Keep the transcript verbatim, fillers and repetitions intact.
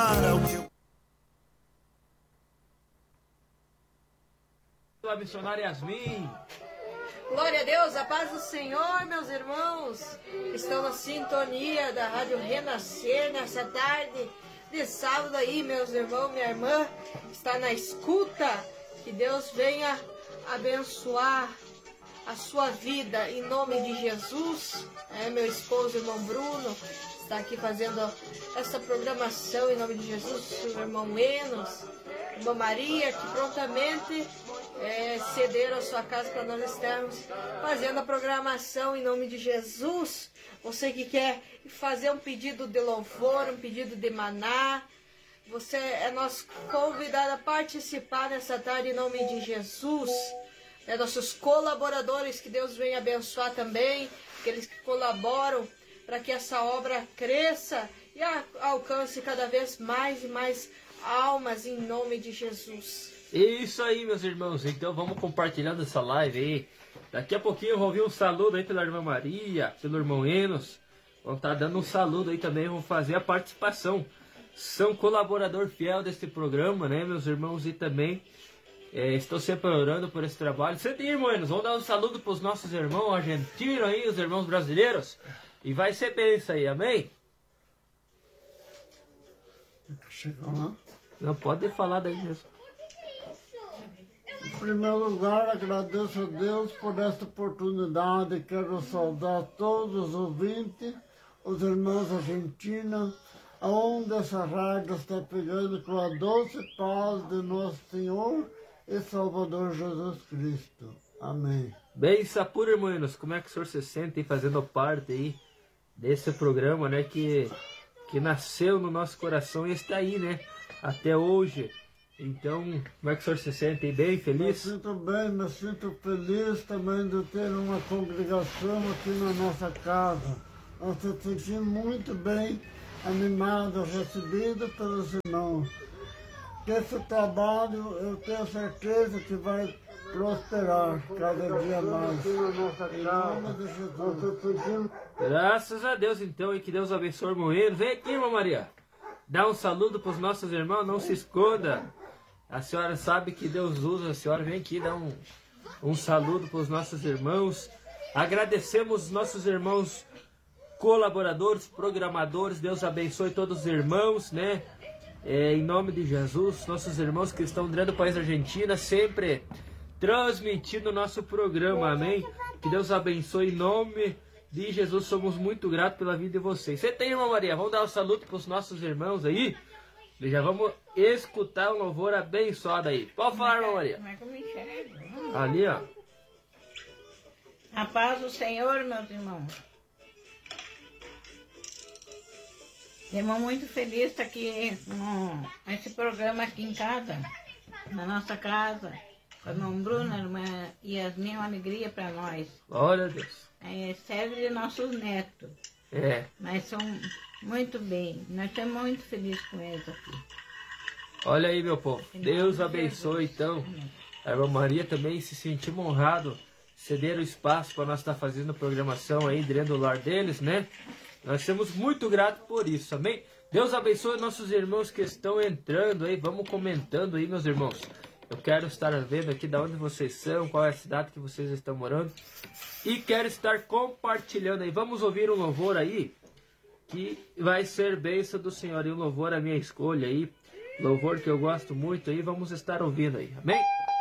para o meu... A missionária Yasmin. Glória a Deus, a paz do Senhor, meus irmãos, que estão na sintonia da Rádio Renascer nessa tarde de sábado aí, meus irmãos, minha irmã, está na escuta. Que Deus venha abençoar a sua vida em nome de Jesus. É, meu esposo, irmão Bruno, está aqui fazendo essa programação em nome de Jesus. O irmão Enos, irmã Maria, que prontamente é, cederam a sua casa para nós estarmos fazendo a programação em nome de Jesus. Você que quer fazer um pedido de louvor, um pedido de maná, você é nosso convidado a participar nessa tarde em nome de Jesus. É, nossos colaboradores, que Deus venha abençoar também, aqueles que colaboram para que essa obra cresça e a, alcance cada vez mais e mais almas em nome de Jesus. Isso aí, meus irmãos. Então vamos compartilhando essa live aí. Daqui a pouquinho eu vou ouvir um saludo aí pela irmã Maria, pelo irmão Enos. Vão estar dando um saludo aí também, vão fazer a participação. São colaborador fiel deste programa, né, meus irmãos? E também é, estou sempre orando por esse trabalho. Você tem, irmão Enos, vamos dar um saludo para os nossos irmãos argentinos aí, os irmãos brasileiros. E vai ser bem isso aí, amém? Chegou lá. Não pode falar daí mesmo. Em primeiro lugar, agradeço a Deus por esta oportunidade. Quero saudar todos os ouvintes, os irmãos argentinos, aonde essa rádio está pegando com a doce paz de nosso Senhor e Salvador Jesus Cristo. Amém. Bem, Sapura, irmãos, como é que o senhor se sente aí fazendo parte aí desse programa, né, que, que nasceu no nosso coração e está aí, né, até hoje. Então, como é que o senhor se sente aí, bem feliz? Me sinto bem, me sinto feliz também de ter uma congregação aqui na nossa casa. Nós nos sentimos muito bem animados, recebidos pelos irmãos. Que esse trabalho, eu tenho certeza que vai prosperar cada dia mais. Em nome de Jesus. Graças a Deus, então, e que Deus abençoe o Moeiro. Vem aqui, irmã Maria. Dá um saludo para os nossos irmãos, não se esconda. A senhora sabe que Deus usa a senhora. Vem aqui, dá um, um saludo para os nossos irmãos. Agradecemos os nossos irmãos colaboradores, programadores. Deus abençoe todos os irmãos, né? É, em nome de Jesus, nossos irmãos que estão dentro do país da Argentina, sempre transmitindo o nosso programa, amém? Que Deus abençoe em nome de Jesus, somos muito gratos pela vida de vocês. Você tem, irmã Maria? Vamos dar um saludo para os nossos irmãos aí? E já vamos escutar um louvor abençoado aí. Pode falar, irmã Maria. Como é que eu me enxergo? Ali, ó. A paz do Senhor, meus irmãos. Irmão, muito feliz de estar aqui com esse programa aqui em casa, na nossa casa. O irmão Bruno, a irmã Yasmin, é uma alegria para nós. Glória a Deus. É, serve de nossos netos. É. Mas são muito bem. Nós estamos muito felizes com eles aqui. Olha aí, meu povo. Deus abençoe, então. A irmã Maria também se sentiu honrado, ceder o espaço para nós estar fazendo programação aí dentro do lar deles, né? Nós somos muito gratos por isso, amém? Deus abençoe nossos irmãos que estão entrando aí. Vamos comentando aí, meus irmãos. Eu quero estar vendo aqui de onde vocês são, qual é a cidade que vocês estão morando. E quero estar compartilhando aí. Vamos ouvir um louvor aí, que vai ser bênção do Senhor. E o louvor é a minha escolha aí. Louvor que eu gosto muito aí. Vamos estar ouvindo aí, amém?